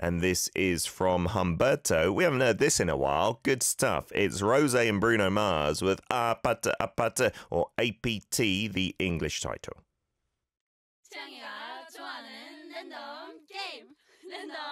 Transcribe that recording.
and this is from Humberto. We haven't heard this in a while. Good stuff. It's Rose and Bruno Mars with Apata, or APT, the English title.